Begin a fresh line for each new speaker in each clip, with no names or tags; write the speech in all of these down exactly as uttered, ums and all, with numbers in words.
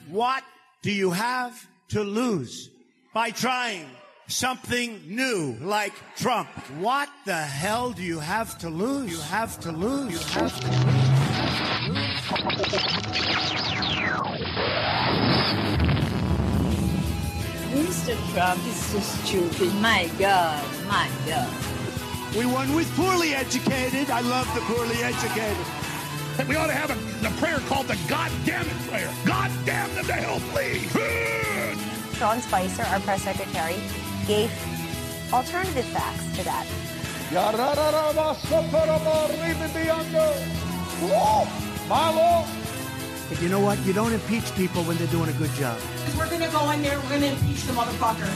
What do you have to lose by trying something new like Trump? What the hell do you have to lose? You have to lose. You have to lose.
Mister Trump is so stupid. My God, my God.
We won with poorly educated. I love the poorly educated.
We ought to have a, a prayer called the God damn it prayer. God damn them to hell, please.
Sean Spicer, our press secretary, gave alternative facts to that.
But you know what? You don't impeach people when they're doing a good job.
We're going to go in there, we're going to impeach the motherfucker.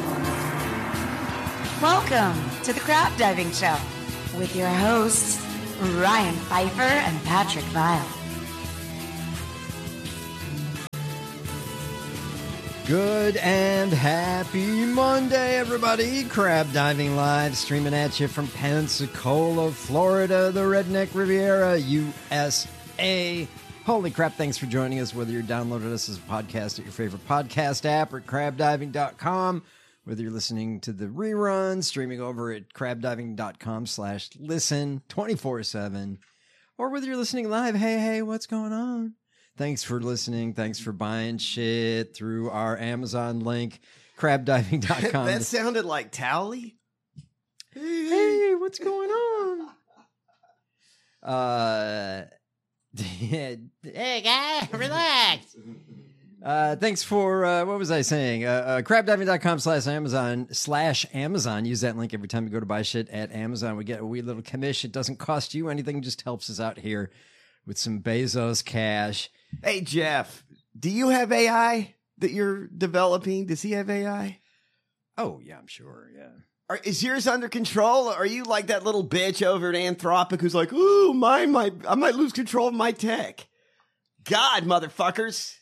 Welcome to the Crab Diving Show with your hosts, Ryan Pfeiffer and Patrick Vile.
Good and happy Monday, everybody. Crab Diving Live, streaming at you from Pensacola, Florida, the Redneck Riviera, U S A. Holy crap, thanks for joining us, whether you're downloading us as a podcast at your favorite podcast app or at crab diving dot com, whether you're listening to the rerun, streaming over at crab diving dot com slash listen twenty-four seven, or whether you're listening live, hey, hey, what's going on? Thanks for listening. Thanks for buying shit through our Amazon link, crab diving dot com.
That sounded like Towley.
Hey, what's going on? Uh... Hey, guy, relax. Uh, thanks for, uh, what was I saying? Uh, uh, crab diving dot com slash Amazon slash Amazon. Use that link every time you go to buy shit at Amazon. We get a wee little commission. It doesn't cost you anything. Just helps us out here with some Bezos cash.
Hey, Jeff, do you have A I that you're developing? Does he have A I?
Oh, yeah, I'm sure. Yeah.
Are, is yours under control? Or are you like that little bitch over at Anthropic who's like, ooh, mine might, I might lose control of my tech. God, motherfuckers.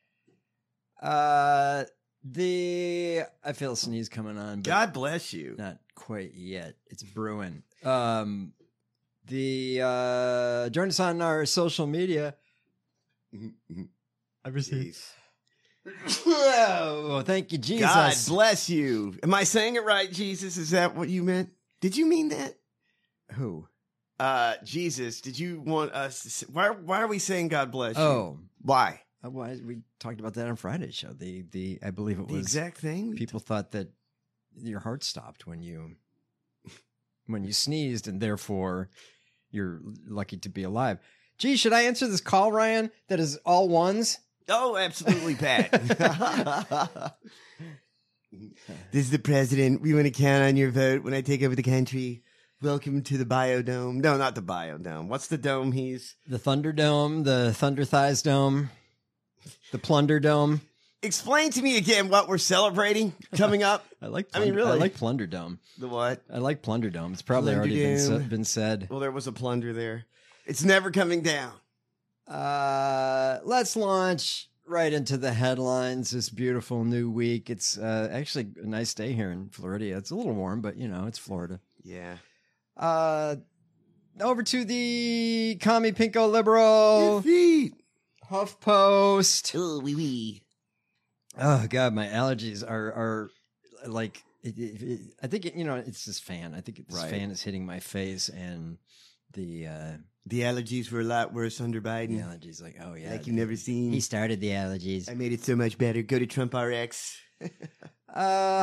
Uh, the, I feel a sneeze coming on. But
God bless you.
Not quite yet. It's brewing. Um, the, uh, join us on our social media. I received. Oh, thank you, Jesus.
God bless you. Am I saying it right, Jesus? Is that what you meant? Did you mean that?
Who?
Uh, Jesus, did you want us to say, why, why are we saying God bless you?
Oh.
Why?
Uh, why? We talked about that on Friday's show. The, the, I believe it
The
was.
exact thing?
People thought that your heart stopped when you, when you sneezed, and therefore you're lucky to be alive. Gee, should I answer this call, Ryan, that is all ones?
Oh, absolutely, Pat. This is the president. We want to count on your vote when I take over the country. Welcome to the Biodome. No, not the Biodome. What's the dome he's...
The Thunderdome, the Thunder Thighs Dome, the Plunder Dome.
Explain to me again what we're celebrating coming up.
I like
I mean,
Plunder,
really.
I like Plunder Dome.
The what?
I like Plunder Dome. It's probably already been, sa-
Plunderdome.
been said.
Well, there was a plunder there. It's never coming down.
Uh, let's launch right into the headlines this beautiful new week. It's uh, actually a nice day here in Florida. It's a little warm, but, you know, it's Florida.
Yeah.
Uh, over to the Commie Pinko Liberal. HuffPost.
Oh, wee wee.
Oh, God, my allergies are, are like, it, it, it, I think, it, you know, it's this fan. I think this
Right.
fan is hitting my face, and the... Uh,
The allergies were a lot worse under Biden.
The allergies, like, oh, yeah.
Like you've never seen.
He started the allergies.
I made it so much better. Go to Trump R X.
uh,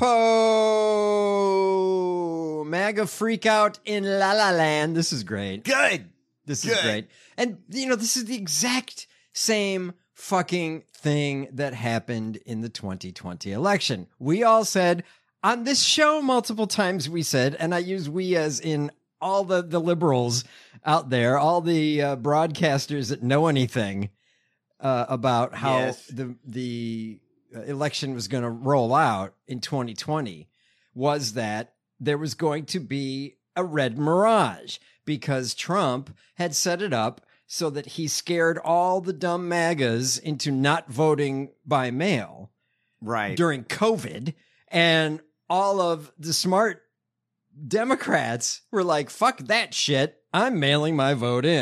HuffPo. MAGA freak out in La La Land. This is great.
Good.
This
Good.
is great. And, you know, this is the exact same fucking thing that happened in the twenty twenty election. We all said on this show multiple times, we said, and I use we as in all the, the liberals out there, all the uh, broadcasters that know anything uh, about how
Yes.
the the election was going to roll out in twenty twenty, was that there was going to be a red mirage because Trump had set it up so that he scared all the dumb MAGAs into not voting by mail
Right.
during COVID, and all of the smart Democrats were like, fuck that shit. I'm mailing my vote in.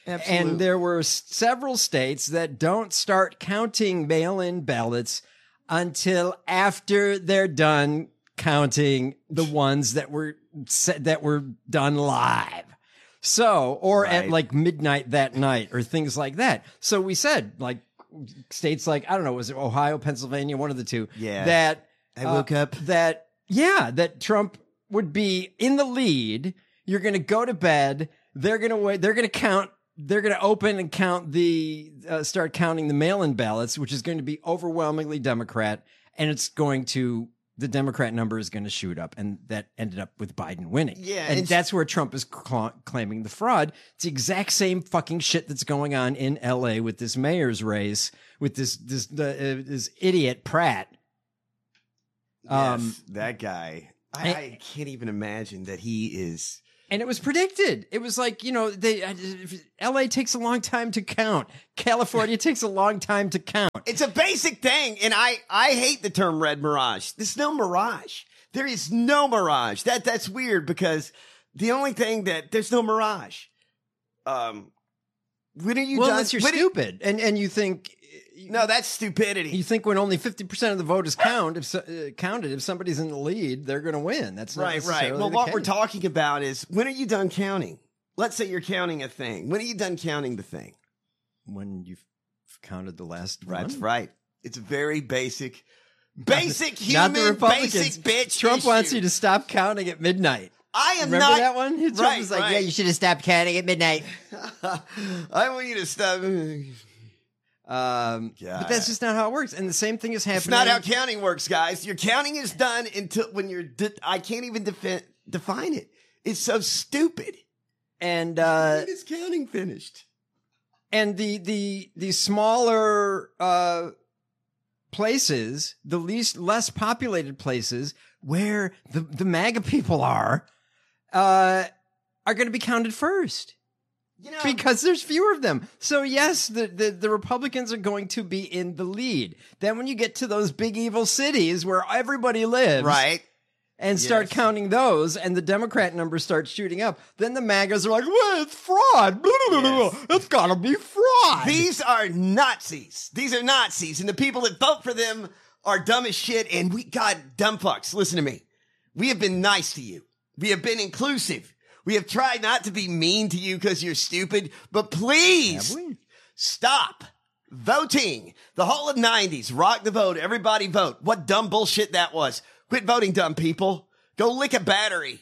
Absolutely.
And there were s- several states that don't start counting mail-in ballots until after they're done counting the ones that were se- that were done live. So, or
Right.
at like midnight that night or things like that. So we said like states like, I don't know, was it Ohio, Pennsylvania, one of the two?
Yeah.
That
I woke
uh,
up.
that, yeah, that Trump would be in the lead. You're going to go to bed. They're going to wait. They're going to count. They're going to open and count the, uh, start counting the mail-in ballots, which is going to be overwhelmingly Democrat. And it's going to, the Democrat number is going to shoot up. And that ended up with Biden winning.
Yeah,
And
it's-
that's where Trump is cla claiming the fraud. It's the exact same fucking shit that's going on in L A with this mayor's race, with this, this, the, uh, this idiot Pratt. Um,
Yes, that guy. I, I can't even imagine that he is.
And it was predicted. It was like, you know, they L A takes a long time to count. California takes a long time to count.
It's a basic thing, and I I hate the term red mirage. There's no mirage. There is no mirage. That that's weird because the only thing that there's no mirage. Um, when are you
well,
done?
unless you're
when are-
stupid, and and you think
no, that's stupidity.
you think when only fifty percent of the vote is count, if so, uh, counted, if somebody's in the lead, they're going to win. That's not
Right, right.
necessarily
Well,
the
what we're
case.
talking about is when are you done counting? Let's say you're counting a thing. When are you done counting the thing?
When you've counted the last
That's
one.
right. It's a very basic, basic
Not
human,
the Republicans.
basic bitch.
Trump
issue.
wants you to stop counting at midnight.
I am
Remember
not
that one? Trump
right,
was like,
right.
"Yeah, you should have stopped counting at midnight."
I want you to stop.
Um,
God.
but that's just not how it works. And the same thing is happening.
It's not how counting works, guys. Your counting is done until when you're. De- I can't even defi- define it. It's so stupid.
And uh,
When is counting finished?
and the the the smaller uh places, the least less populated places where the the MAGA people are, uh, are going to be counted first.
You know,
Because there's fewer of them. So yes, the, the, the Republicans are going to be in the lead. Then when you get to those big evil cities where everybody lives,
right?
and start
Yes.
counting those, and the Democrat numbers start shooting up, then the MAGAs are like, well, it's fraud. Blah, blah, blah, blah.
Yes.
It's gotta be fraud.
These are Nazis. These are Nazis, and the people that vote for them are dumb as shit. And we, God, dumb fucks. Listen to me. We have been nice to you. We have been inclusive. We have tried not to be mean to you because you're stupid, but please
Have we?
stop voting. The whole of nineties, rock the vote, everybody vote. What dumb bullshit that was. Quit voting, dumb people. Go lick a battery.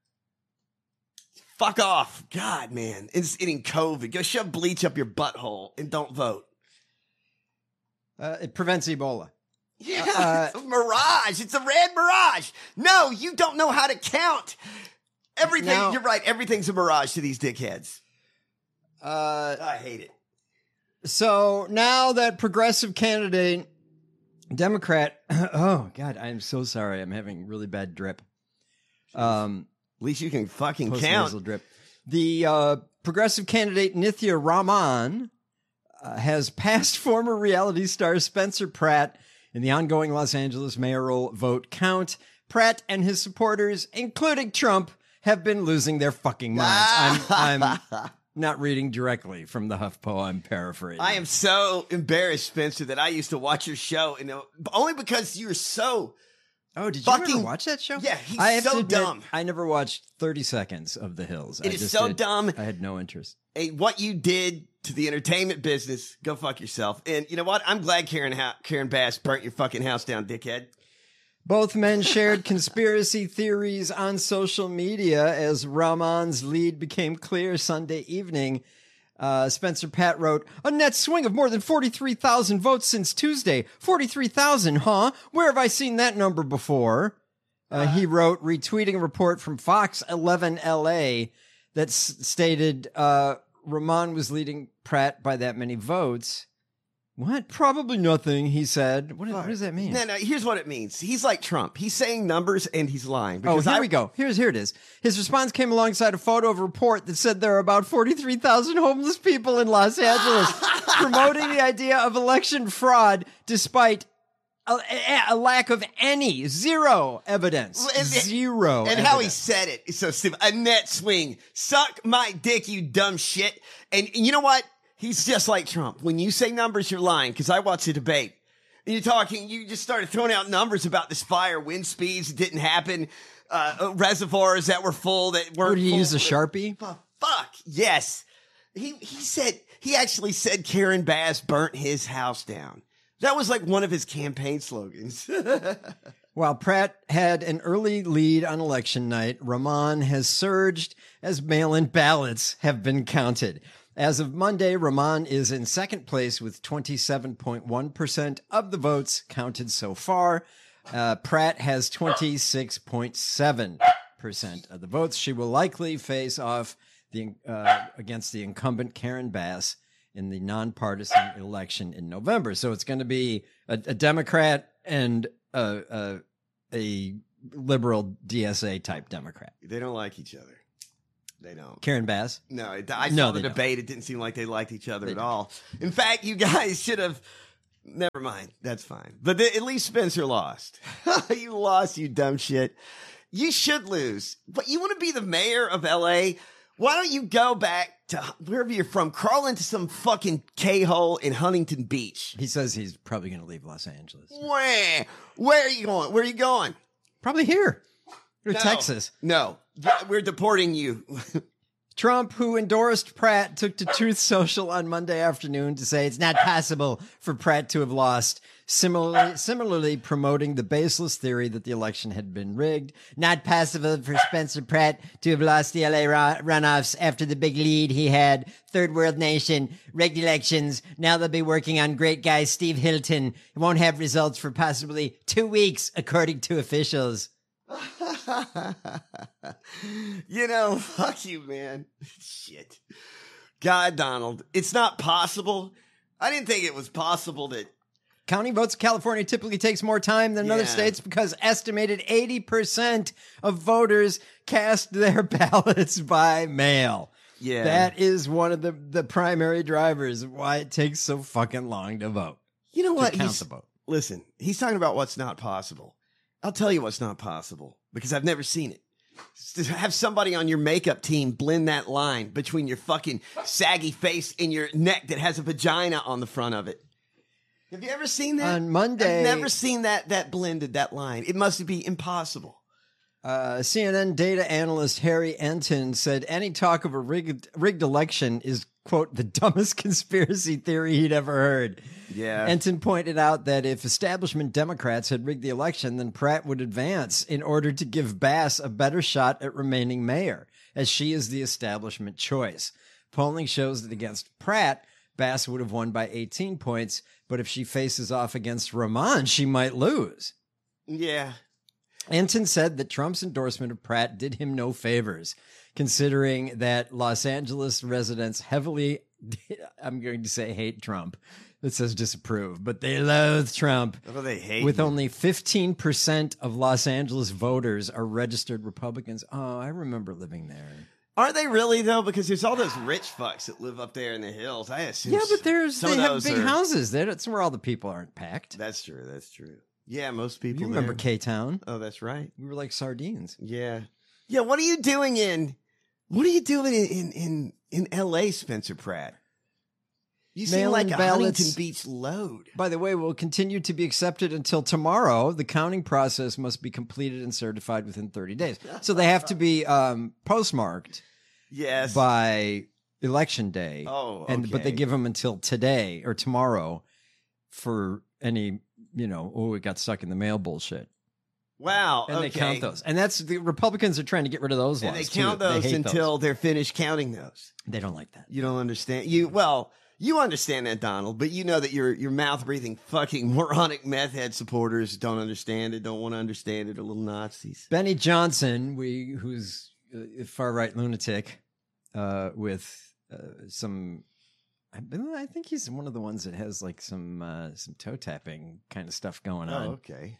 Fuck off. God, man. It's eating COVID. Go shove bleach up your butthole and don't vote.
Uh, it prevents Ebola.
Yeah,
Uh,
it's a mirage. It's a red mirage. No, you don't know how to count. Everything,
Now-
you're right. Everything's a mirage to these dickheads.
Uh,
I hate it.
so now that progressive candidate, Democrat, oh God, I'm so sorry. I'm having really bad drip. Um,
At least you can fucking
post-nasal
count.
drip. The uh, progressive candidate Nithya Raman uh, has passed former reality star Spencer Pratt in the ongoing Los Angeles mayoral vote count. Pratt and his supporters, including Trump, have been losing their fucking minds. I'm, I'm not reading directly from the HuffPo. I'm paraphrasing.
I am so embarrassed, Spencer, that I used to watch your show, and uh, only because you're so.
Oh, did you
fucking-
ever watch that show?
Yeah, he's
I have
so
to admit,
dumb.
I never watched thirty seconds of The Hills.
It
I
is
just
so
did-
dumb.
I had no interest.
Hey, what you did to the entertainment business, go fuck yourself. And you know what? I'm glad Karen ha- Karen Bass burnt your fucking house down, dickhead.
Both men shared conspiracy theories on social media as Rahman's lead became clear Sunday evening. Uh, Spencer Pratt wrote, a net swing of more than forty-three thousand votes since Tuesday. forty-three thousand, huh? Where have I seen that number before? Uh, he wrote, retweeting a report from Fox eleven L A that s- stated uh, Rahman was leading Pratt by that many votes. What? Probably nothing, he said. What, what does that mean?
No, no, here's what it means. He's like Trump. He's saying numbers and he's lying.
Oh,
Because
here
I,
we go. Here's here it is. His response came alongside a photo of a report that said there are about forty-three thousand homeless people in Los Angeles, promoting the idea of election fraud despite a, a lack of any, zero evidence,
And-
zero.
And how he
evidence.
said it is so simple. A net swing. Suck my dick, you dumb shit. And, and you know what? He's just like Trump. When you say numbers, you're lying. Because I watched the debate. And you're talking, you just started throwing out numbers about this fire, wind speeds that didn't happen, uh, reservoirs that were full that weren't
Would you
full.
use a Sharpie?
Oh, fuck, yes. He, he said, he actually said Karen Bass burnt his house down. That was like one of his campaign slogans.
While Pratt had an early lead on election night, Rahman has surged as mail-in ballots have been counted. As of Monday, Rahman is in second place with twenty-seven point one percent of the votes counted so far. Uh, Pratt has twenty-six point seven percent of the votes. She will likely face off the uh, against the incumbent Karen Bass in the nonpartisan election in November. So it's going to be a, a Democrat and a, a, a liberal D S A type Democrat.
They don't like each other. They don't.
Karen Bass?
No, I I
No,
saw the
they
debate. It didn't seem like they liked each other
They
at
don't.
all. In fact, you guys should have. Never mind. That's fine. But the, at least Spencer lost. You lost, you dumb shit. You should lose. But you want to be the mayor of L A? Why don't you go back to wherever you're from? Crawl into some fucking K-hole in Huntington Beach.
He says he's probably going to leave Los Angeles.
Where? Where are you going? Where are you going?
Probably here. Or
No.
Texas.
No. We're deporting you.
Trump, who endorsed Pratt, took to Truth Social on Monday afternoon to say it's not possible for Pratt to have lost, similarly, similarly promoting the baseless theory that the election had been rigged. Not possible for Spencer Pratt to have lost the L A ra- runoffs after the big lead he had. Third world nation, rigged elections. Now they'll be working on great guy Steve Hilton. He won't have results for possibly two weeks, according to officials.
You know, fuck you, man. Shit. God, Donald, it's not possible. I didn't think it was possible that.
Counting votes in California typically takes more time than in other
Yeah.
states because estimated eighty percent of voters cast their ballots by mail.
Yeah.
That is one of the, the primary drivers of why it takes so fucking long to vote.
You know what?
To count
He's-
the vote.
Listen, he's talking about what's not possible. I'll tell you what's not possible because I've never seen it. It's to have somebody on your makeup team blend that line between your fucking saggy face and your neck that has a vagina on the front of it. Have you ever seen that?
On Monday-
I've never seen that that blended, that line. It must be impossible.
Uh, C N N data analyst Harry Enton said any talk of a rigged, rigged election is, quote, the dumbest conspiracy theory he'd ever heard.
Yeah.
Enton pointed out that if establishment Democrats had rigged the election, then Pratt would advance in order to give Bass a better shot at remaining mayor, as she is the establishment choice. Polling shows that against Pratt, Bass would have won by eighteen points, but if she faces off against Rahman, she might lose.
Yeah.
Enton said that Trump's endorsement of Pratt did him no favors, considering that Los Angeles residents heavily, I'm going to say hate Trump. It says disapprove, but they loathe Trump.
Oh, they hate
With
him.
only fifteen percent of Los Angeles voters are registered Republicans. Oh, I remember living there.
Are they really though? Because there's all those rich fucks that live up there in the hills. I assume.
Yeah, but there's
some
they
of
have
those
big
are-
houses. That's where all the people aren't packed.
That's true. That's true. Yeah, most people.
You remember
there.
K-Town?
Oh, that's right.
We were like sardines.
Yeah. Yeah. What are you doing in? What are you doing in in in, in L A, Spencer Pratt? You seem
Mail-in
like a
ballots.
Huntington Beach load.
By the way, will continue to be accepted until tomorrow. The counting process must be completed and certified within thirty days. So they have to be um, postmarked
Yes.
by election day.
Oh,
and but they
okay.
give them until today or tomorrow for any, you know, oh, it got stuck in the mail bullshit.
Wow.
And
okay.
they count those. And that's the Republicans are trying to get rid of those
And
laws.
they count
too. They
those
hate
until they're finished counting those.
They don't like that.
You don't understand. You well, you understand that, Donald, but you know that your your mouth breathing fucking moronic meth head supporters don't understand it, don't want to understand it, are little Nazis.
Benny Johnson, we who's a far right lunatic, uh, with uh, some. I, I think he's one of the ones that has like some uh, some toe tapping kind of stuff going on.
Oh, okay.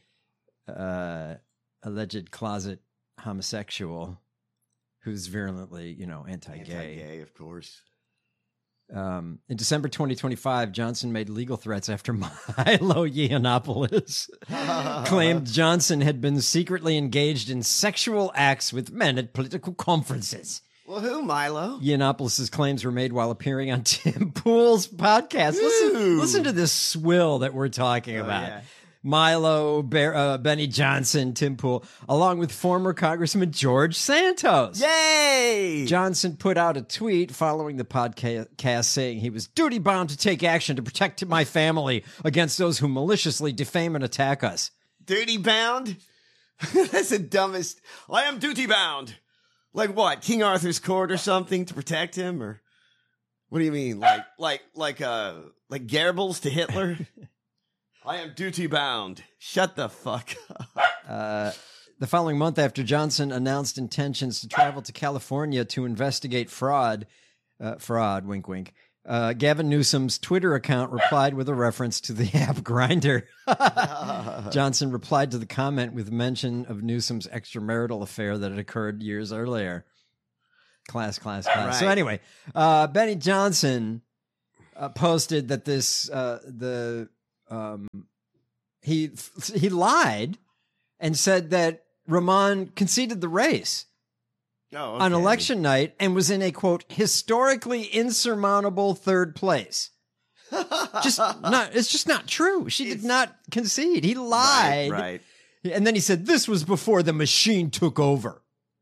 Uh, alleged closet homosexual who's virulently, you know, anti-gay.
Anti-gay, of course.
Um, in December twenty twenty-five, Johnson made legal threats after Milo Yiannopoulos claimed Johnson had been secretly engaged in sexual acts with men at political conferences.
Well, who, Milo?
Yiannopoulos' claims were made while appearing on Tim Pool's podcast. Listen, listen to this swill that we're talking
Oh,
about.
yeah.
Milo, Bear, uh, Benny Johnson, Tim Pool, along with former Congressman George Santos.
Yay!
Johnson put out a tweet following the podcast saying he was duty bound to take action to protect my family against those who maliciously defame and attack us.
Duty bound? That's the dumbest. I am duty bound. Like what? King Arthur's court or something to protect him, or what do you mean? Like like like uh like Goebbels to Hitler? I am duty bound. Shut the fuck up.
Uh, the following month, after Johnson announced intentions to travel to California to investigate fraud, uh, fraud, wink, wink, uh, Gavin Newsom's Twitter account replied with a reference to the app Grindr. Johnson replied to the comment with mention of Newsom's extramarital affair that had occurred years earlier. Class, class, class.
Right.
So anyway, uh, Benny Johnson uh, posted that this, uh, the... Um, he he lied and said that Ramon conceded the race
Oh,
on
okay.
election night and was in a, quote, historically insurmountable third place. Just not. It's just not true. She did not concede. He lied.
Right, right.
And then he said this was before the machine took over.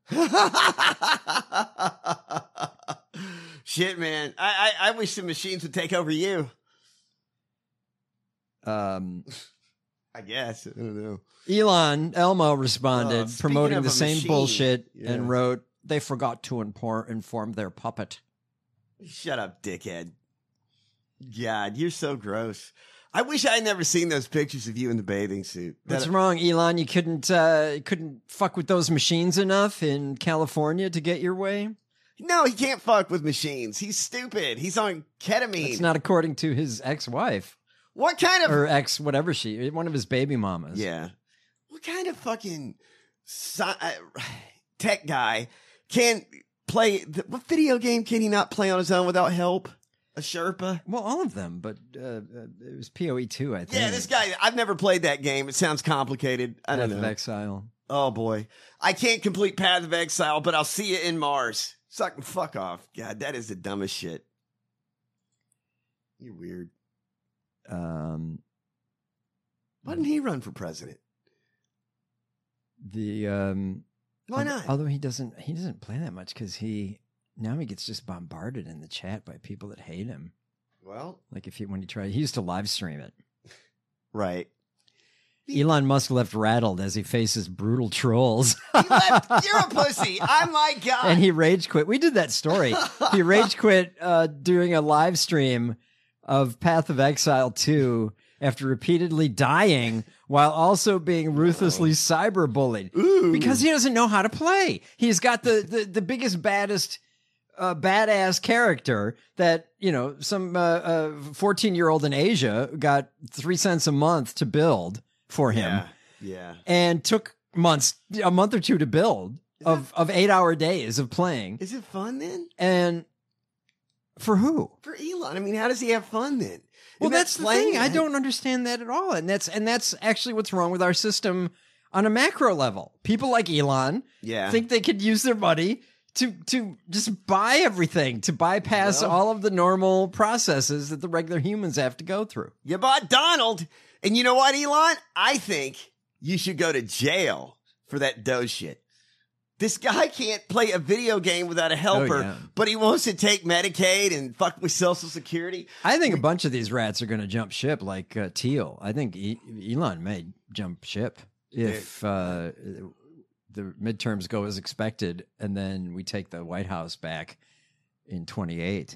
Shit, man. I, I I wish the machines would take over you.
Um,
I guess. I don't know.
Elon Elmo responded,
Oh, speaking
promoting
of
the
a
same
machine,
bullshit,
yeah.
and wrote, "They forgot to impor- inform their puppet."
Shut up, dickhead. God, you're so gross. I wish I had never seen those pictures of you in the bathing suit.
What's
That-
wrong, Elon? You couldn't uh, couldn't fuck with those machines enough in California to get your way?
No, he can't fuck with machines. He's stupid. He's on ketamine.
It's not according to his ex-wife
What kind of
or ex whatever she, one of his baby mamas.
Yeah. What kind of fucking sci- uh, tech guy can play? th- What video game can he not play on his own without help? A Sherpa?
Well, all of them, but uh, uh, it was P O E two, I think.
Yeah, this guy. I've never played that game. It sounds complicated. I don't
Path of
know.
Exile.
Oh boy, I can't complete Path of Exile, but I'll see you in Mars. Suck, fuck off. God, that is the dumbest shit. You're weird.
Um,
Why didn't he run for president?
the um,
Why
al-
not?
Although he doesn't, he doesn't play that much because he now he gets just bombarded in the chat by people that hate him.
Well,
Like if he when he tried, he used to live stream it.
right.
Elon Musk left rattled as he faces brutal trolls.
He left. You're a pussy. Oh my god.
And he rage quit. We did that story. He rage quit uh, during a live stream of Path of Exile two after repeatedly dying while also being ruthlessly cyberbullied.
Ooh.
Because he doesn't know how to play. He's got the, the, the biggest, baddest, uh, badass character that, you know, some uh, uh, fourteen-year-old in Asia got three cents a month to build for him.
Yeah. Yeah.
And took months, a month or two to build of, of eight hour days of playing.
Is it fun then?
And for who?
For Elon. I mean, how does he have fun then?
Well,
Isn't that
that's the
playing?
thing. I don't understand that at all. And that's, and that's actually what's wrong with our system on a macro level. People like Elon
Yeah.
think they could use their money to, to just buy everything, to bypass
Well.
all of the normal processes that the regular humans have to go through.
You bought Donald. And you know what, Elon? I think you should go to jail for that Doge shit. This guy can't play a video game without a helper,
Oh, yeah.
but he wants to take Medicaid and fuck with Social Security.
I think a bunch of these rats are going to jump ship like uh, Teal. I think e- Elon may jump ship if uh, the midterms go as expected and then we take the White House back in twenty-eight.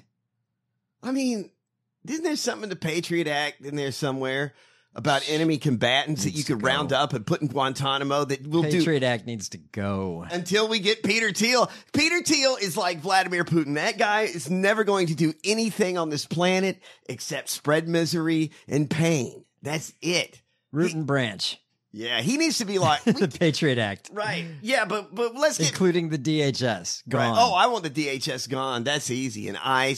I mean, isn't there something in the Patriot Act in there somewhere about enemy combatants that
Needs
you
to
could
go.
round up and put in Guantanamo that we'll do
Patriot Act needs to go.
until we get Peter Thiel? Peter Thiel is like Vladimir Putin. That guy is never going to do anything on this planet except spread misery and pain. That's it.
Root and branch.
Yeah, he needs to be like, we-
The Patriot Act.
right. Yeah, but but let's get
Including the D H S. Gone.
right. Oh, I want the D H S gone. That's easy. And ICE,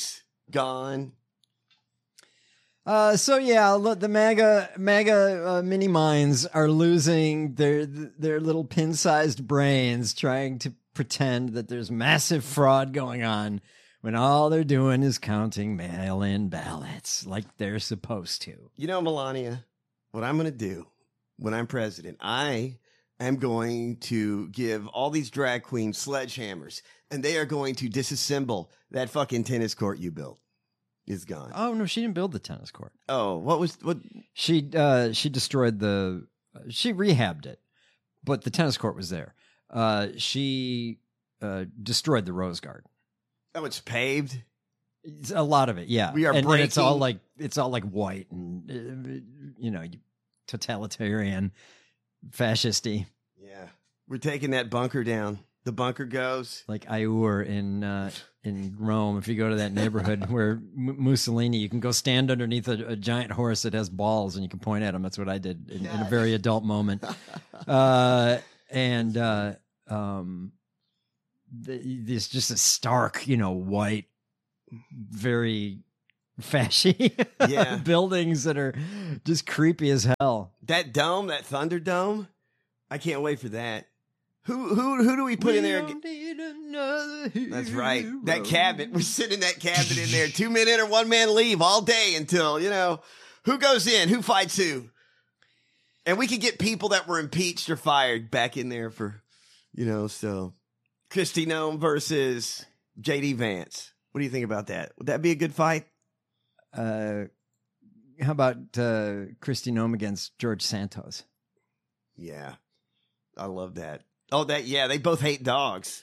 gone.
Uh, so yeah, look, the MAGA MAGA uh, mini minds are losing their their little pin-sized brains trying to pretend that there's massive fraud going on when all they're doing is counting mail-in ballots like they're supposed to.
You know, Melania, what I'm going to do when I'm president, I am going to give all these drag queens sledgehammers, and they are going to disassemble that fucking tennis court you built. It's gone.
Oh no, she didn't build the tennis court.
Oh, what was what?
She uh, she destroyed the. She rehabbed it, but the tennis court was there. Uh, she uh, destroyed the rose garden.
Oh, it's paved.
It's a lot of it, yeah.
We are
and,
breaking.
And it's all like it's all like white and uh, you know totalitarian, fascisty.
Yeah, we're taking that bunker down. The bunker goes
like Iur in uh, in Rome. If you go to that neighborhood where M- Mussolini, you can go stand underneath a, a giant horse that has balls, and you can point at him. That's what I did in, in a very adult moment. Uh, and uh, um, the, there's just a stark, you know, white, very fashy
yeah.
buildings that are just creepy as hell.
That dome, that Thunderdome, I can't wait for that. Who who who do we put
we
in there?
Don't need another hero.
That's right. That cabinet. We're sitting in that cabinet in there. Two men in or one man leave all day until, you know, who goes in? Who fights who? And we could get people that were impeached or fired back in there for, you know, so Kristi Noem versus J D Vance. What do you think about that? Would that be a good fight?
Uh, how about uh, Kristi Noem against George Santos?
Yeah. I love that. Oh, that, yeah, they both hate dogs.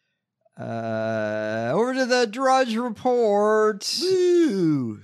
Uh, over to the Drudge Report.
Woo.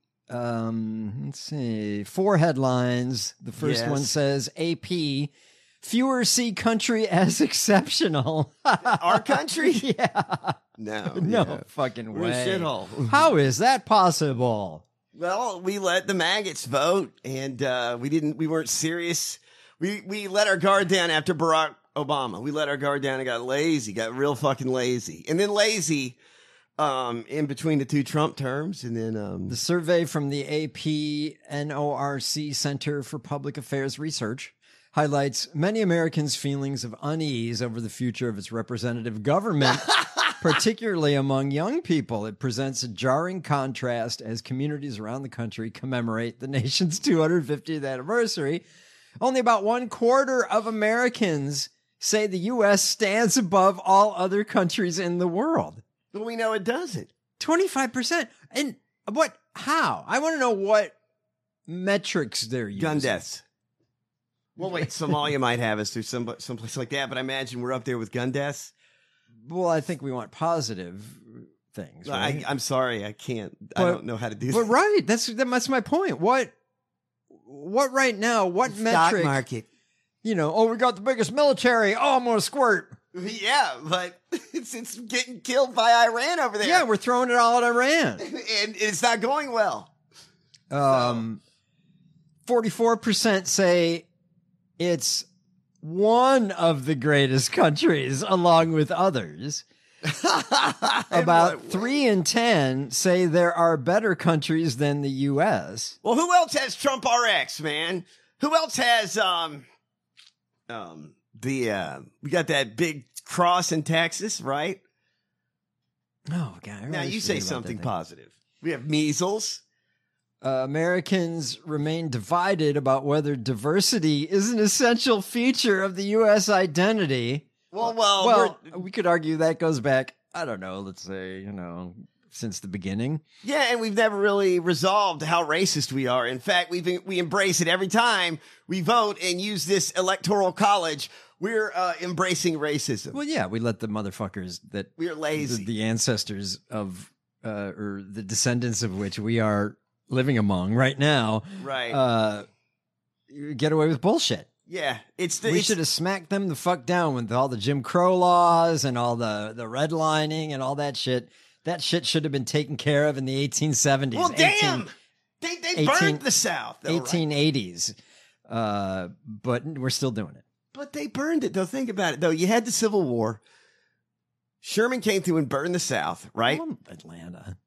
Um, let's see. Four headlines. The first
Yes.
one says A P, fewer see country as exceptional.
Our country?
Yeah.
No.
No
yeah.
fucking
We're a
way.
shithole.
How is that possible?
Well, we let the maggots vote, and uh, we didn't. We weren't serious. We we let our guard down after Barack Obama. We let our guard down and got lazy, got real fucking lazy, and then lazy um, in between the two Trump terms, and then um,
The survey from the A P N O R C Center for Public Affairs Research highlights many Americans' feelings of unease over the future of its representative government, particularly among young people. It presents a jarring contrast as communities around the country commemorate the nation's two hundred fiftieth anniversary. Only about one quarter of Americans say the U S stands above all other countries in the world.
Well, we know it doesn't.
twenty-five percent. And what, how? I want to know what metrics they're using.
Gun deaths. Well, wait, Somalia might have us through some someplace like that, but I imagine we're up there with gun deaths.
Well, I think we want positive things. Right?
I, I'm sorry, I can't. I
But-
don't know how to do
But
that.
right, that's that's my point. What, what right now? What
Stock
metric?
market.
You know, oh, we got the biggest military. Oh, I'm gonna squirt.
Yeah, but it's it's getting killed by Iran over there.
Yeah, we're throwing it all at Iran.
and it's not going well.
Um, forty-four percent say it's one of the greatest countries, along with others. About three in ten say there are better countries than the U S.
Well, who else has Trump R X, man? Who else has um um the uh we got that big cross in Texas, right?
Oh God! I
Now
really
you
forget
say
about that
something
thing.
positive. We have measles.
Uh, Americans remain divided about whether diversity is an essential feature of the U S identity.
Well, well,
Well,
we're-
we could argue that goes back, I don't know, let's say, you know, since the beginning.
yeah, and we've never really resolved how racist we are. In fact, we we embrace it every time we vote and use this electoral college. We're uh, embracing racism.
Well, yeah, we let the motherfuckers that
We're lazy.
the, the ancestors of, uh, or the descendants of which we are living among right now,
Right.
uh, get away with bullshit.
Yeah, it's the
We
it's,
should have smacked them the fuck down with all the Jim Crow laws and all the, the redlining and all that shit. That shit should have been taken care of in the eighteen seventies.
well, damn, they they
eighteen
burned the South, though, right?
eighteen eighties. Uh, but we're still doing it.
But they burned it, though. Think about it, though. You had the Civil War. Sherman came through and burned the South, right?
Well, Atlanta.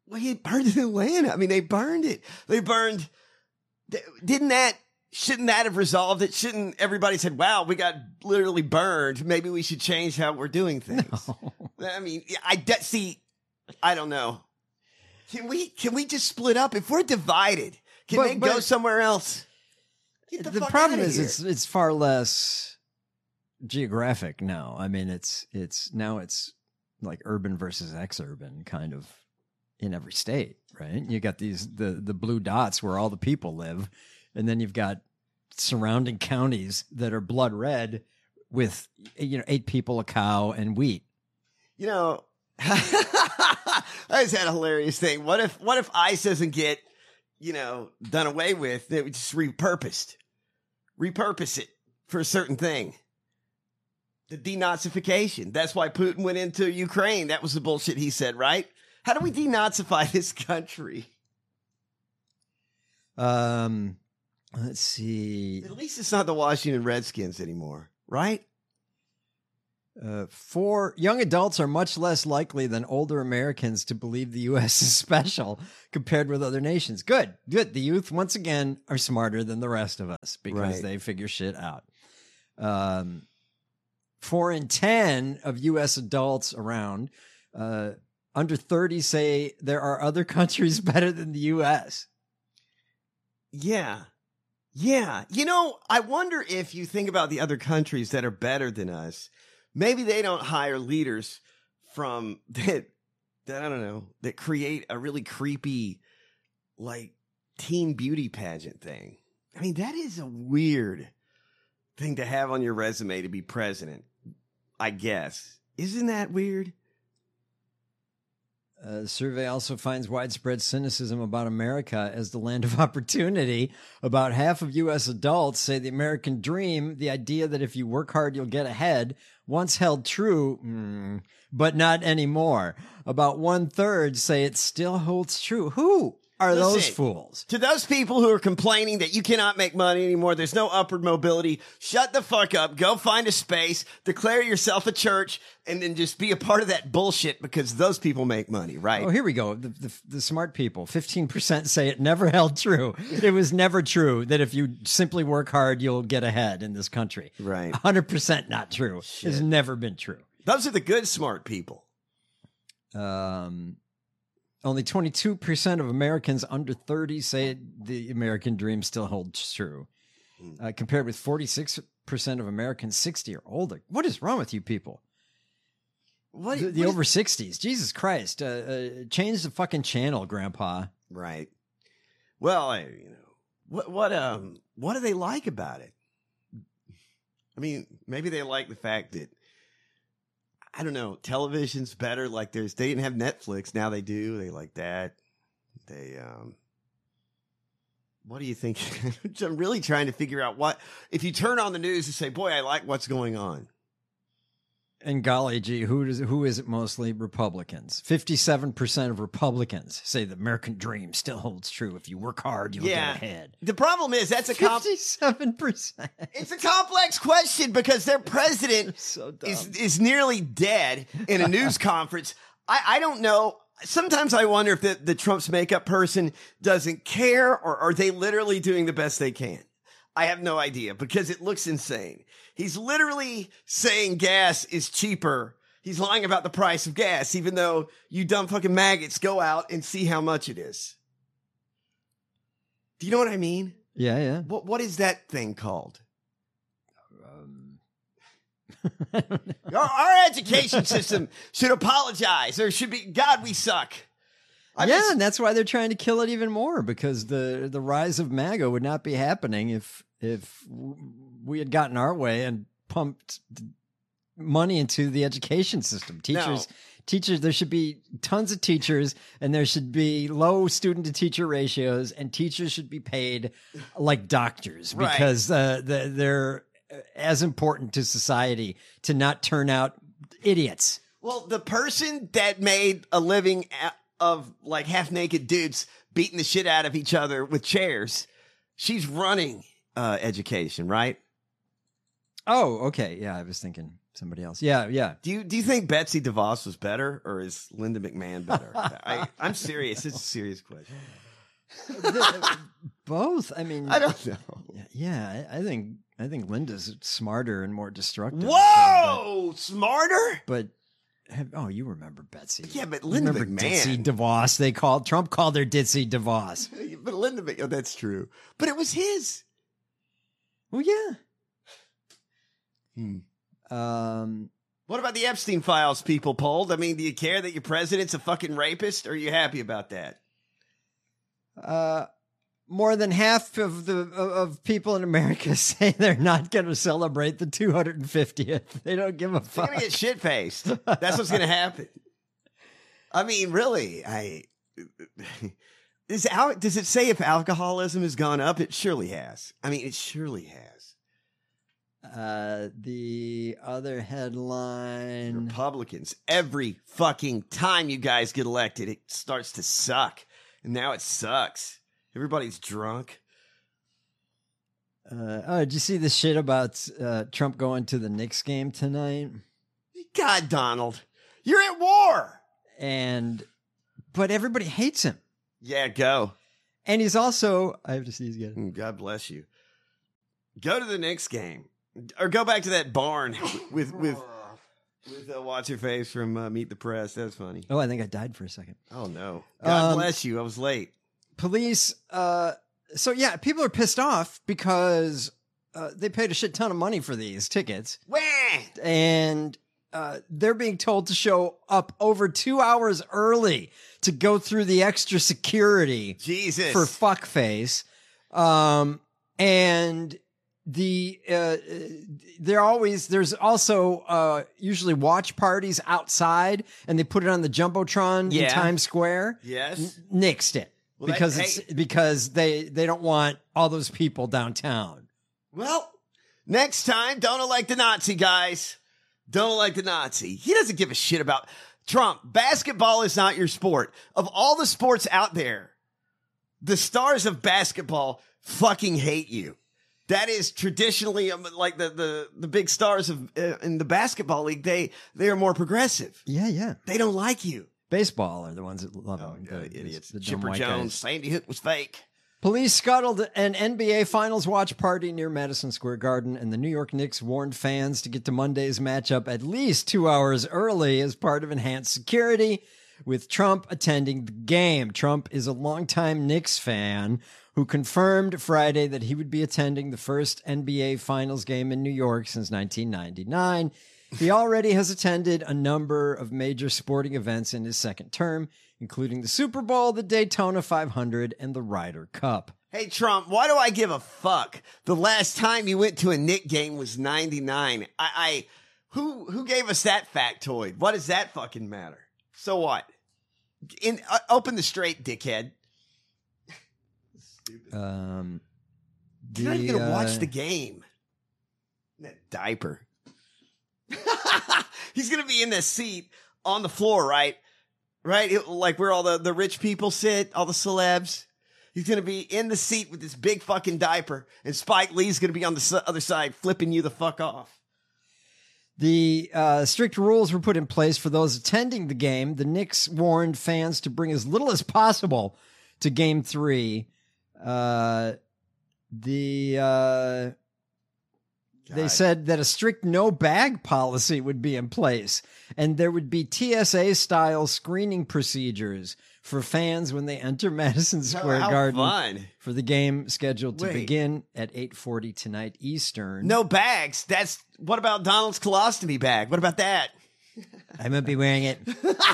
Well, he burned it in Atlanta. I mean, they burned it. They burned. Didn't that? Shouldn't that have resolved it? Shouldn't everybody said, "Wow, we got literally burned. Maybe we should change how we're doing things." No. I mean, I de- see. I don't know. Can we? Can we just split up? If we're divided, can
but,
they
but,
go somewhere else? Get the
the
fuck
problem
outta
is,
here.
it's it's far less geographic now. I mean, it's it's now it's like urban versus ex-urban kind of in every state, right? You got these the the blue dots where all the people live, and then you've got surrounding counties that are blood red with, you know, eight people, a cow, and wheat.
You know, I just had a hilarious thing. What if what if ICE doesn't get, you know, done away with? They would just repurposed, repurpose it for a certain thing. The denazification. That's why Putin went into Ukraine. That was the bullshit he said, right? How do we denazify this country?
Um, let's see.
At least it's not the Washington Redskins anymore, right?
Uh, four young adults are much less likely than older Americans to believe the U S is special compared with other nations. Good, good. The youth, once again, are smarter than the rest of us because
Right.
they figure shit out. Um, four in ten of U S adults around uh, under thirty say there are other countries better than the U S.
Yeah. Yeah. You know, I wonder if you think about the other countries that are better than us, maybe they don't hire leaders from that, that I don't know, that create a really creepy, like, teen beauty pageant thing. I mean, that is a weird thing to have on your resume to be president, I guess. Isn't that weird?
Uh, the survey also finds widespread cynicism about America as the land of opportunity. About half of U S adults say the American dream, the idea that if you work hard, you'll get ahead, once held true, mm, but not anymore. About one third say it still holds true. Who are those
Listen,
fools?
To those people who are complaining that you cannot make money anymore, there's no upward mobility, shut the fuck up, go find a space, declare yourself a church, and then just be a part of that bullshit because those people make money, right?
Oh, here we go. The, the, the smart people, fifteen percent say it never held true. It was never true that if you simply work hard, you'll get ahead in this country.
Right.
one hundred percent not true. It's never been true.
Those are the good smart people.
Um, only twenty-two percent of Americans under thirty say the American dream still holds true, uh, compared with forty-six percent of Americans sixty or older. What is wrong with you people?
What
The, the
what is-
over sixties. Jesus Christ. Uh, uh, change the fucking channel, Grandpa.
Right. Well, I, you know, what what um what do they like about it? I mean, maybe they like the fact that, I don't know, television's better. Like there's, they didn't have Netflix. Now they do. They like that. They, um, what do you think? I'm really trying to figure out what, if you turn on the news and say, boy, I like what's going on.
And golly gee, who does who is it mostly? Republicans. fifty-seven percent of Republicans say the American dream still holds true. If you work hard, you'll
Yeah.
get ahead.
The problem is that's a comp-
fifty-seven percent.
it's a complex question because their president
So dumb.
is, is nearly dead in a news conference. I, I don't know. Sometimes I wonder if the, the Trump's makeup person doesn't care or are they literally doing the best they can? I have no idea because it looks insane. He's literally saying gas is cheaper. He's lying about the price of gas, even though you dumb fucking maggots go out and see how much it is. Do you know what I mean?
Yeah, yeah.
What What is that thing called?
Um,
Our, our education system should apologize. There should be, God, we suck. I
yeah,
just-
and that's why they're trying to kill it even more because the the rise of MAGA would not be happening if if we had gotten our way and pumped money into the education system. Teachers,
No.
teachers, there should be tons of teachers, and there should be low student to teacher ratios, and teachers should be paid like doctors
Right.
because uh, the, they're as important to society to not turn out idiots.
Well, the person that made a living a- of like half naked dudes beating the shit out of each other with chairs, she's running uh, education, right?
Oh, okay. Yeah, I was thinking somebody else. Yeah, yeah.
Do you do you think Betsy DeVos was better, or is Linda McMahon better? I, I'm serious. It's a serious question.
Both. I mean,
I don't know.
Yeah, I, I think I think Linda's smarter and more destructive.
Whoa, but, smarter.
But have, oh, you remember Betsy?
Yeah, but Linda
remember
McMahon,
Ditzy DeVos. They called Trump called her Ditzy DeVos.
But Linda McMahon, oh, that's true. But it was his.
Well, yeah.
Hmm.
Um.
What about the Epstein files people polled? I mean, do you care that your president's a fucking rapist? Or are you happy about that?
Uh, more than half of the of people in America say they're not going to celebrate the two hundred fiftieth. They don't give a fuck.
They're going to get shit faced. That's what's going to happen. I mean, really, I is al- does it say if alcoholism has gone up? It surely has. I mean, it surely has.
Uh, the other headline:
Republicans. Every fucking time you guys get elected, it starts to suck. And now it sucks. Everybody's drunk.
Uh, oh, did you see the shit about uh, Trump going to the Knicks game tonight?
God, Donald, you're at war.
And, but everybody hates him.
Yeah, go.
And he's also, I have to see his again.
God bless you. Go to the Knicks game. Or go back to that barn with, with, with uh, what's her face from uh, Meet the Press. That's funny.
Oh, I think I died for a second.
Oh, no. God
Um,
bless you. I was late.
Police, uh, so yeah, people are pissed off because uh, they paid a shit ton of money for these tickets.
Wah!
And uh, they're being told to show up over two hours early to go through the extra security.
Jesus.
For fuckface. Um, and the, uh, they're always, there's also, uh, usually watch parties outside and they put it on the Jumbotron
Yeah.
in Times Square.
Yes.
N- nixed it.
Well, that-
because
hey.
it's because they, they don't want all those people downtown.
Well, next time, don't elect the Nazi, guys. Don't elect the Nazi. He doesn't give a shit about Trump. Basketball is not your sport. Of all the sports out there, the stars of basketball fucking hate you. That is traditionally um, like the, the, the big stars of uh, in the basketball league. They they are more progressive.
Yeah, yeah.
They don't like you.
Baseball are the ones that love
Oh,
him.
God,
The-
idiots.
the dumb
Chipper
white
Jones.
guys.
Sandy Hook was fake.
Police scuttled an N B A Finals watch party near Madison Square Garden, and the New York Knicks warned fans to get to Monday's matchup at least two hours early as part of enhanced security, with Trump attending the game. Trump is a longtime Knicks fan who confirmed Friday that he would be attending the first N B A Finals game in New York since nineteen ninety-nine. He already has attended a number of major sporting events in his second term, including the Super Bowl, the Daytona five hundred, and the Ryder Cup.
Hey, Trump, why do I give a fuck? The last time you went to a Knick game was ninety-nine. I, I who who gave us that factoid? What does that fucking matter? So what? In uh, open the straight, dickhead.
Um,
You're not even gonna
uh,
watch the game. That diaper. He's gonna be in the seat on the floor, right? Right, It- like where all the, the rich people sit, all the celebs. He's gonna be in the seat with this big fucking diaper, and Spike Lee's gonna be on the s- other side, flipping you the fuck off.
The uh, strict rules were put in place for those attending the game. The Knicks warned fans to bring as little as possible to Game Three. Uh, the uh, they
God.
said that a strict no bag policy would be in place, and there would be T S A style screening procedures for fans when they enter Madison Square
how
Garden
fun.
for the game scheduled to
Wait.
begin at eight forty tonight Eastern.
No bags. That's what about Donald's colostomy bag? What about that?
I won't be wearing it.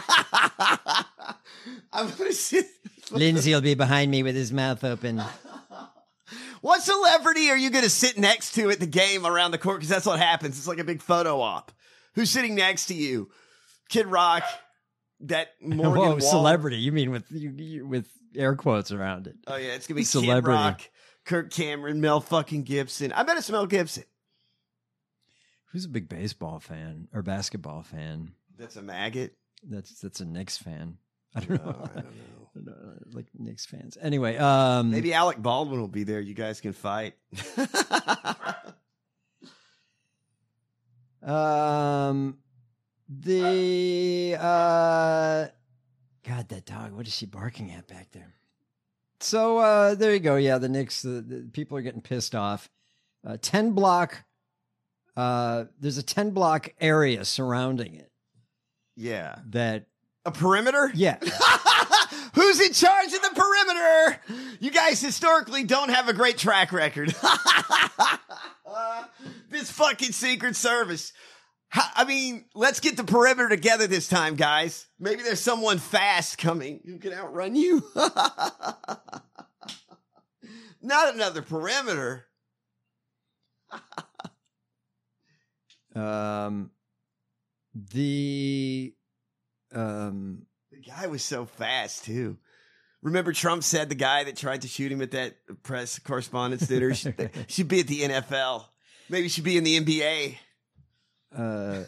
I'm gonna sit.
Lindsay will be behind me with his mouth open.
What celebrity are you going to sit next to at the game around the court? Because that's what happens. It's like a big photo op. Who's sitting next to you? Kid Rock, that Morgan
Whoa,
Wall.
celebrity. You mean with you, you, with air quotes around it.
Oh, yeah. It's going to be
Celebrity.
Kid Rock, Kirk Cameron, Mel fucking Gibson. I bet it's Mel Gibson.
Who's a big baseball fan or basketball fan?
That's a maggot.
That's that's a Knicks fan. I don't know.
Oh, I don't know.
I don't know, like Knicks fans. Anyway, um,
Maybe Alec Baldwin will be there. You guys can fight.
Um, the uh, God, that dog. What is she barking at back there? So uh, there you go. Yeah, the Knicks. The, the people are getting pissed off. Uh, ten block. Uh, there's a ten block area surrounding it.
Yeah.
That
a perimeter.
Yeah.
Who's in charge of the perimeter? You guys historically don't have a great track record. uh, this fucking Secret Service. I mean, let's get the perimeter together this time, guys. Maybe there's someone fast coming who can outrun you. Not another perimeter.
um, the um.
The guy was so fast, too. Remember Trump said the guy that tried to shoot him at that press correspondence dinner should, should be at the N F L. Maybe should be in the N B A.
Uh,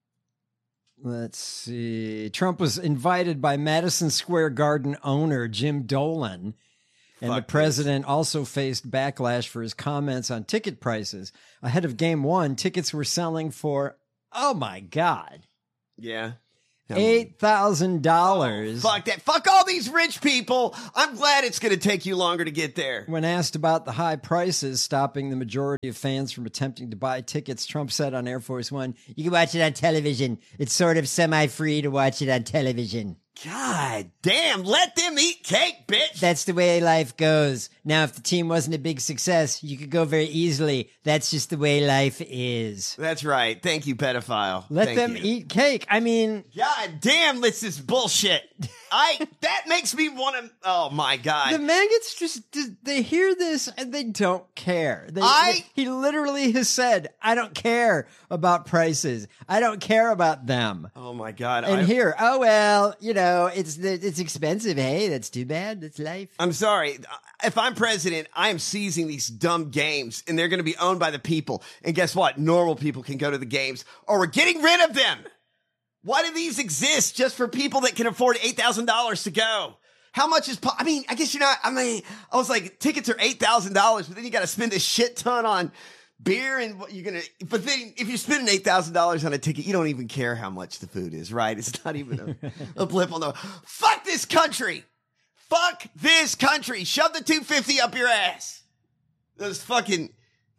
let's see. Trump was invited by Madison Square Garden owner Jim Dolan. And
Fuck
the president this. also faced backlash for his comments on ticket prices. Ahead of game one, tickets were selling for, oh my God.
Yeah.
eight thousand dollars.
Oh, fuck that. Fuck all these rich people. I'm glad it's going to take you longer to get there.
When asked about the high prices stopping the majority of fans from attempting to buy tickets, Trump said on Air Force One, "You can watch it on television. It's sort of semi-free to watch it on television."
God damn, let them eat cake, bitch.
That's the way life goes. Now, if the team wasn't a big success, you could go very easily. That's just the way life is.
That's right. Thank you, pedophile.
Let
Thank
them
you.
eat cake. I mean...
God damn, this is bullshit. I That makes me want to... Oh, my God.
The maggots just... They hear this and they don't care. They,
I...
He literally has said, I don't care about prices. I don't care about them.
Oh, my God.
And
I...
here, oh, well, you know, it's it's expensive. Hey, that's too bad. That's life.
I'm sorry. If I'm president, I am seizing these dumb games, and they're going to be owned by the people. And guess what? Normal people can go to the games, or we're getting rid of them. Why do these exist just for people that can afford eight thousand dollars to go? How much is, po- I mean, I guess you're not, I mean, I was like, tickets are eight thousand dollars, but then you got to spend a shit ton on beer and what you're going to, but then if you're spending eight thousand dollars on a ticket, you don't even care how much the food is, right? It's not even a, a blip on the, fuck this country. Fuck this country. Shove the two hundred fifty up your ass. Those fucking,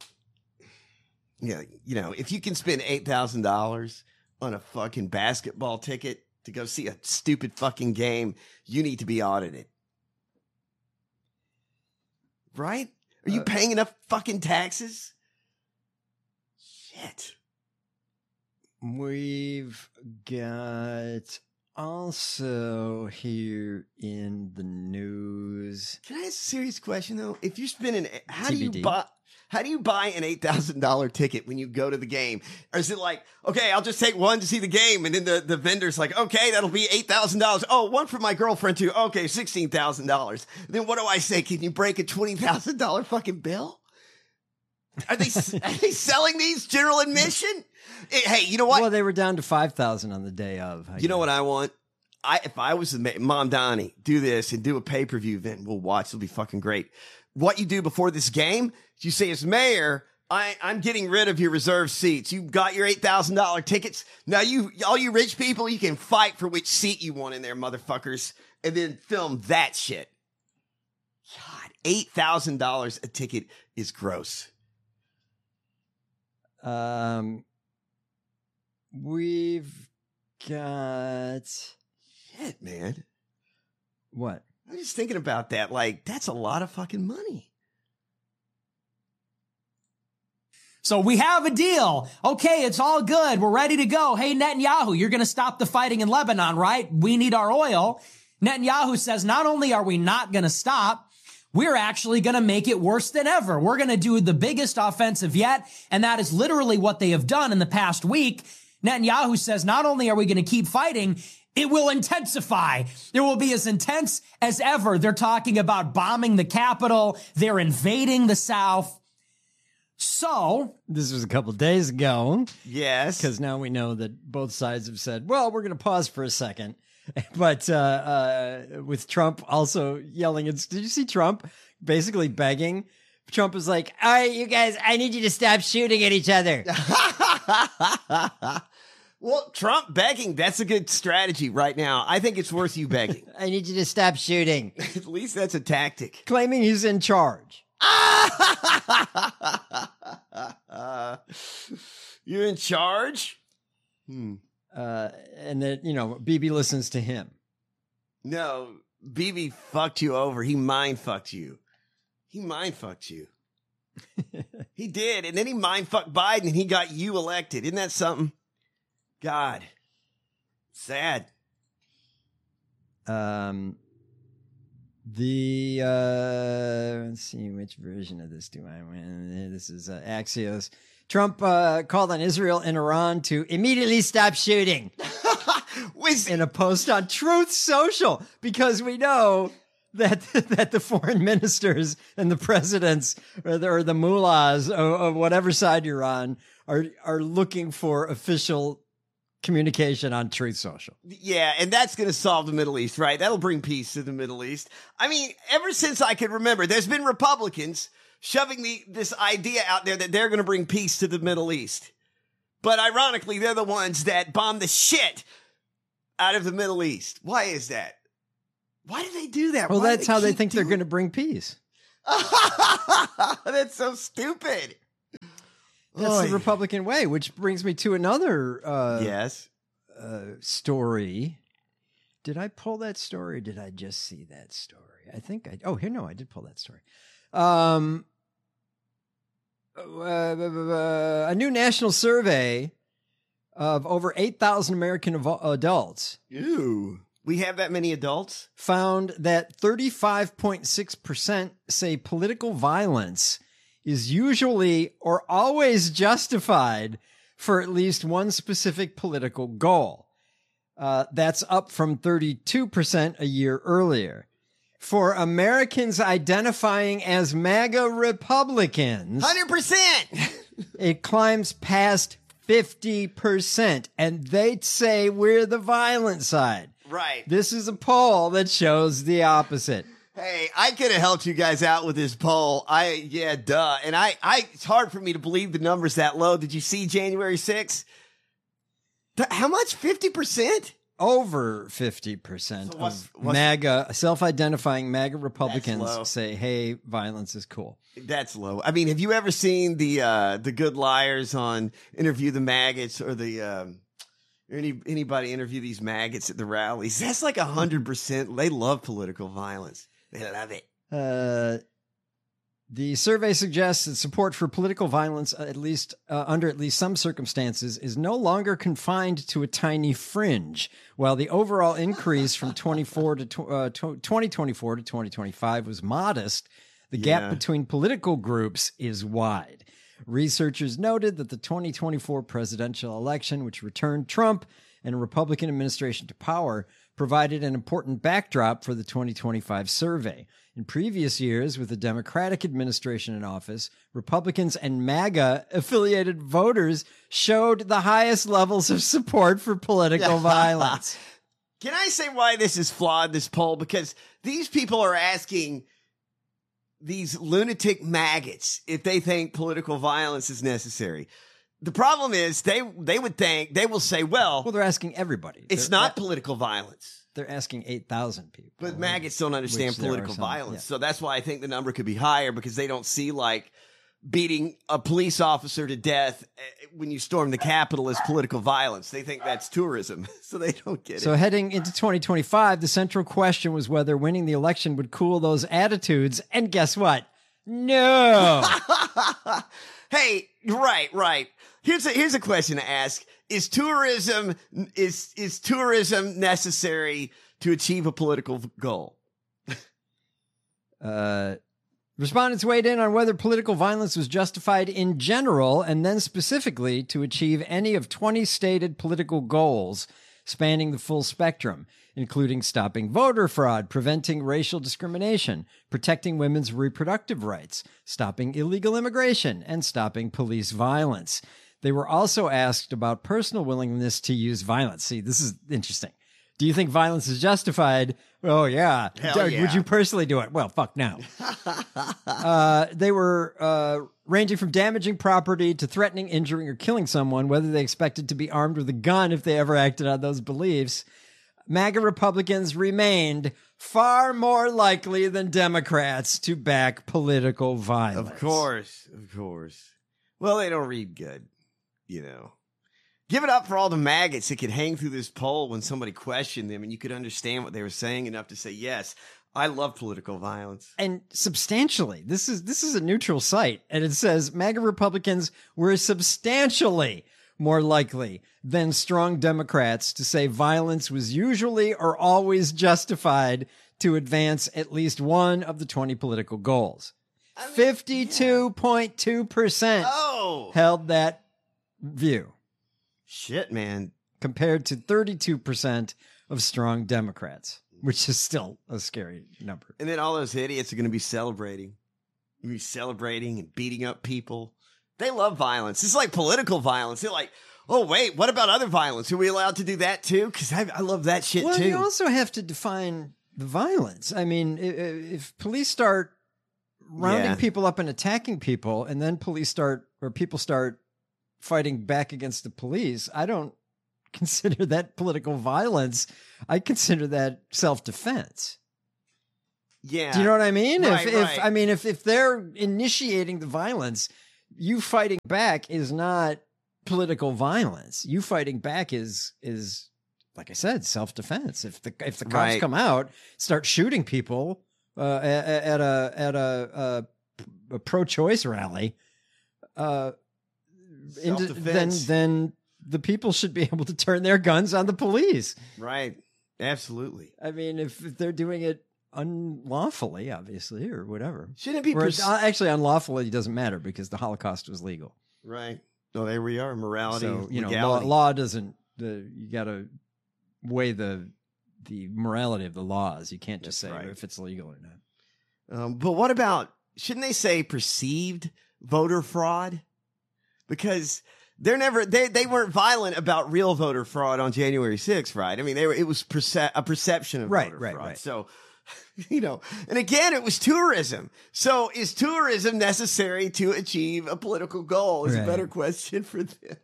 yeah, you know, if you can spend eight thousand dollars on a fucking basketball ticket to go see a stupid fucking game, you need to be audited. Right? Are you uh, paying enough fucking taxes? Shit.
We've got also here in the news.
Can I ask a serious question though? If you're spending, how
T B D.
do you buy? How do you buy an eight thousand dollars ticket when you go to the game? Or is it like, okay, I'll just take one to see the game, and then the, the vendor's like, okay, that'll be eight thousand dollars. Oh, one for my girlfriend too. Okay, sixteen thousand dollars. Then what do I say? Can you break a twenty thousand dollars fucking bill? Are they are they selling these general admission? Hey, you know what?
Well, they were down to five thousand on the day of. I
you know
guess.
what I want? I If I was the Mom Donnie, do this and do a pay-per-view event. We'll watch. It'll be fucking great. What you do before this game, you say, as mayor, I, I'm getting rid of your reserved seats. You got your eight thousand dollars tickets. Now, you, all you rich people, you can fight for which seat you want in there, motherfuckers, and then film that shit. God, eight thousand dollars a ticket is gross.
Um, we've got
shit, man.
What?
I'm just thinking about that. Like, that's a lot of fucking money.
So we have a deal. Okay, it's all good. We're ready to go. Hey, Netanyahu, you're going to stop the fighting in Lebanon, right? We need our oil. Netanyahu says, not only are we not going to stop, we're actually going to make it worse than ever. We're going to do the biggest offensive yet. And that is literally what they have done in the past week. Netanyahu says, not only are we going to keep fighting, it will intensify. It will be as intense as ever. They're talking about bombing the capital. They're invading the South. So
this was a couple days ago.
Yes.
Because now we know that both sides have said, well, we're going to pause for a second. But uh, uh, with Trump also yelling, it's, did you see Trump basically begging? Trump was like, all right, you guys, I need you to stop shooting at each other.
Well, Trump begging, that's a good strategy right now. I think it's worth you begging.
I need you to stop shooting.
At least that's a tactic.
Claiming he's in charge.
uh, you're in charge? Hmm.
Uh, and then, you know, Bibi listens to him.
No, Bibi fucked you over. He mind fucked you. He mind fucked you. He did. And then he mind fucked Biden and he got you elected. Isn't that something? God. Sad.
Um, the, uh, let's see, which version of this do I win? This is uh, Axios. Trump uh, called on Israel and Iran to immediately stop shooting in a post on Truth Social, because we know that that the foreign ministers and the presidents or the, or the mullahs of, of whatever side you're on are are looking for official communication on Truth Social.
Yeah, and that's going to solve the Middle East, right? That'll bring peace to the Middle East. I mean, ever since I can remember, there's been Republicans shoving the, this idea out there that they're going to bring peace to the Middle East. But ironically, they're the ones that bomb the shit out of the Middle East. Why is that? Why do they do that?
Well,
Why
that's
they
how they
keep
think they're
doing-
going to bring peace.
That's so stupid.
That's
Oy.
the Republican way, which brings me to another uh,
Yes.
uh, story. Did I pull that story or did I just see that story? I think I, oh, here, no, I did pull that story. Um, uh, a new national survey of over eight thousand American av- adults
Ew. We have that many adults?
found that thirty-five point six percent say political violence is usually or always justified for at least one specific political goal. Uh, that's up from thirty-two percent a year earlier. For Americans identifying as MAGA Republicans,
one hundred percent.
it climbs past fifty percent, and they say we're the violent side.
Right.
This is a poll that shows the opposite.
Hey, I could have helped you guys out with this poll. I, yeah, duh. And I, I, it's hard for me to believe the numbers that low. Did you see January sixth? Th- How much? fifty percent?
Over fifty percent
So what's-
of
what's-
MAGA, self-identifying MAGA Republicans
low.
say, hey, violence is cool.
That's low. I mean, have you ever seen the, uh, the good liars on Interview the Maggots or the, um, or any, anybody interview these maggots at the rallies? That's like a hundred percent. They love political violence. They love it.
Uh, the survey suggests that support for political violence, uh, at least uh, under at least some circumstances, is no longer confined to a tiny fringe. While the overall increase from twenty-four to tw- uh, tw- twenty twenty-four to twenty twenty-five was modest, the
Yeah.
gap between political groups is wide. Researchers noted that the twenty twenty-four presidential election, which returned Trump and a Republican administration to power, provided an important backdrop for the twenty twenty-five survey. In previous years, with the Democratic administration in office, Republicans and MAGA-affiliated voters showed the highest levels of support for political violence.
Can I say why this is flawed, this poll? Because these people are asking these lunatic maggots if they think political violence is necessary. The problem is they they would think, they will say, well,
Well, they're asking everybody.
it's
They're-
not political violence.
They're asking eight thousand people.
But maggots don't understand
Which there are
political
some,
violence.
yeah.
So that's why I think the number could be higher, because they don't see like beating a police officer to death eh, when you storm the Capitol as political violence. They think that's tourism. So they don't get
So
it.
heading into twenty twenty-five, the central question was whether winning the election would cool those attitudes. And guess what? No.
Hey, right, right. Here's a here's a question to ask. Is tourism is is tourism necessary to achieve a political goal?
Uh, respondents weighed in on whether political violence was justified in general and then specifically to achieve any of twenty stated political goals spanning the full spectrum, including stopping voter fraud, preventing racial discrimination, protecting women's reproductive rights, stopping illegal immigration, and stopping police violence. They were also asked about personal willingness to use violence. See, this is interesting. Do you think violence is justified, Oh, yeah.
Hell
Doug,
yeah.
would you personally do it? Well, fuck no. uh, they were uh, ranging from damaging property to threatening, injuring, or killing someone, whether they expected to be armed with a gun if they ever acted on those beliefs. MAGA Republicans remained far more likely than Democrats to back political violence.
Of course, of course. Well, they don't read good, you know. Give it up for all the maggots that could hang through this poll when somebody questioned them and you could understand what they were saying enough to say, yes, I love political violence.
And substantially, this is this is a neutral site, and it says MAGA Republicans were substantially more likely than strong Democrats to say violence was usually or always justified to advance at least one of the twenty political goals. fifty-two point two percent
Oh,
held that view,
shit, man.
compared to thirty-two percent of strong Democrats, which is still a scary number.
And then all those idiots are going to be celebrating. You're going to be celebrating and beating up people. They love violence. It's like political violence. They're like, oh, wait, what about other violence? Are we allowed to do that too? Because I, I love that shit
Well,
too.
you also have to define the violence. I mean, i- i- if police start rounding
Yeah.
people up and attacking people, and then police start, or people start fighting back against the police, I don't consider that political violence. I consider that self-defense.
Yeah.
Do you know what I mean?
Right,
if,
right.
if I mean, if if they're initiating the violence, you fighting back is not political violence. You fighting back is is like I said, self-defense. If the if the cops
Right.
come out, start shooting people uh, at, at a at a, a, a pro-choice rally, uh, into, then
Self-defense.
then the people should be able to turn their guns on the police.
Right. Absolutely.
I mean, if, if they're doing it unlawfully, obviously, or whatever.
Shouldn't it be
Whereas,
pers-
uh, actually, unlawfully doesn't matter because the Holocaust was legal.
Right. Oh, there we are. Morality.
So you know, law,
legality.
law doesn't. The you got to weigh the the morality of the laws. You can't just
That's
say
right.
if it's legal or not.
Um, but what about, shouldn't they say perceived voter fraud? Because they're never, they, they weren't violent about real voter fraud on January sixth, right? I mean, they were, it was perce- a perception of
Right,
voter
right,
fraud.
right.
So, you know, and again, it was tourism. So is tourism necessary to achieve a political goal is
Right.
a better question for them.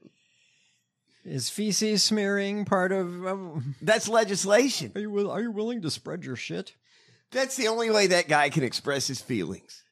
Is feces smearing part of? Um,
That's legislation.
are you will, are you willing to spread your shit?
That's the only way that guy can express his feelings.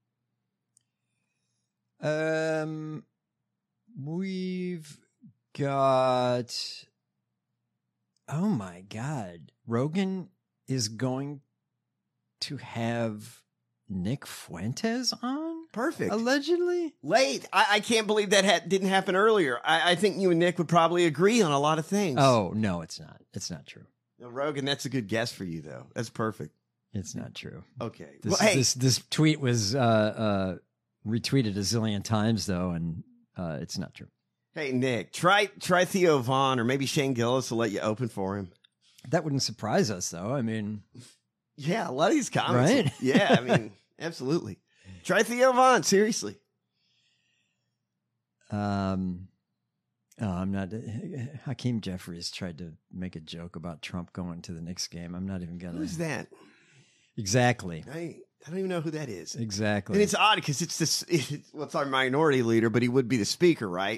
Um, we've got. Oh my God, Rogan is going to have Nick Fuentes on,
Perfect.
allegedly.
Late. I, I can't believe that ha- didn't happen earlier. I, I think you and Nick would probably agree on a lot of things.
Oh no, it's not. It's not true.
No, Rogan, that's a good guess for you, though. That's perfect.
It's not true.
Okay.
This
well, hey,
this this tweet was uh, uh, retweeted a zillion times though, and uh, it's not true.
hey, Nick, try try Theo Vaughn or maybe Shane Gillis will let you open for him.
That wouldn't surprise us, though. I mean,
Yeah, a lot of these comments.
Right?
Yeah, I mean, absolutely. Try Theo Vaughn, seriously.
um, oh, I'm not. Hakeem Jeffries tried to make a joke about Trump going to the Knicks game. I'm not even gonna.
Who's that?
Exactly.
I, I don't even know who that is.
Exactly.
And it's odd because it's this. It's, well, it's our minority leader, but he would be the speaker, right?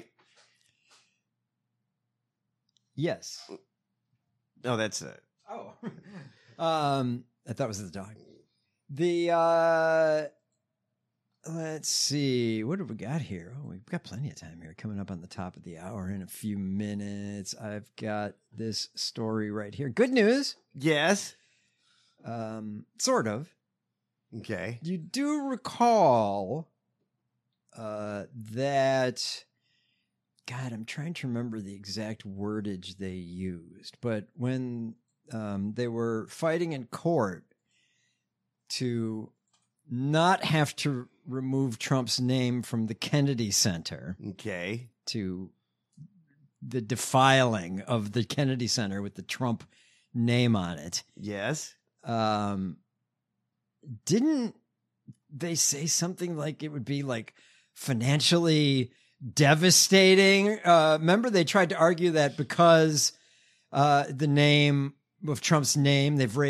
yes.
No, that's it.
Oh. um, I thought it was the dog. The uh, let's see, what have we got here? Oh, we've got plenty of time here. Coming up on the top of the hour in a few minutes. I've got this story right here. Good news.
Yes.
Um, sort of.
Okay.
You do recall uh, that. God, I'm trying to remember the exact wordage they used, but when um, they were fighting in court to not have to remove Trump's name from the Kennedy Center,
Okay.
to the defiling of the Kennedy Center with the Trump name on it,
Yes.
um, didn't they say something like it would be like financially devastating? Uh, remember, they tried to argue that because uh, the name of Trump's name, they've raised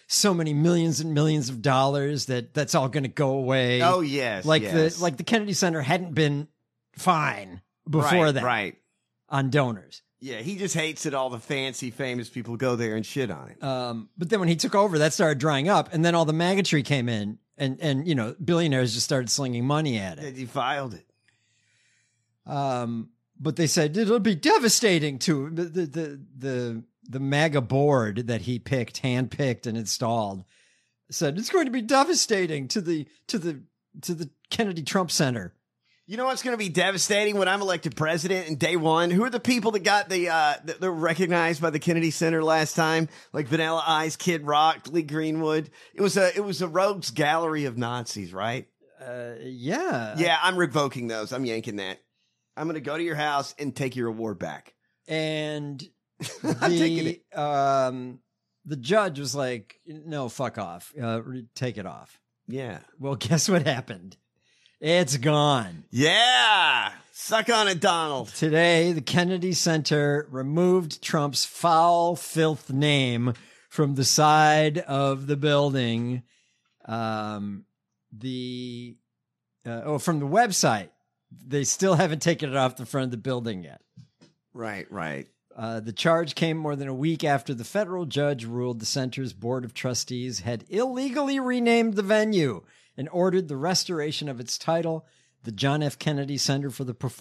so many millions and millions of dollars that that's all going to go away.
Oh, yes,
like
yes.
the like the Kennedy Center hadn't been fine before
Right,
that,
right.
on donors.
Yeah, he just hates that all the fancy, famous people go there and shit on it.
Um, but then when he took over, that started drying up, and then all the maggotry came in, and and you know, billionaires just started slinging money at it.
They defiled it.
Um, but they said it'll be devastating to the the the the, the MAGA board that he picked, handpicked, and installed. Said it's going to be devastating to the to the to the Kennedy Trump Center.
You know what's going to be devastating when I'm elected president in day one? Who are the people that got the uh that they're recognized by the Kennedy Center last time? Like Vanilla Ice, Kid Rock, Lee Greenwood. It was a it was a rogues gallery of Nazis, right?
Uh, yeah,
Yeah, I'm revoking those. I'm yanking that. I'm going to go to your house and take your award back.
and
I'm taking
the
it.
um the judge was like, no, fuck off, uh, re- take it off.
Yeah.
Well, guess what happened? It's gone.
Yeah. Suck on it, Donald.
Today, the Kennedy Center removed Trump's foul filth name from the side of the building. Um, the uh, oh, from the website. They still haven't taken it off the front of the building yet.
Right, right.
Uh, the charge came more than a week after the federal judge ruled the center's board of trustees had illegally renamed the venue and ordered the restoration of its title, the John F. Kennedy Center for the Performing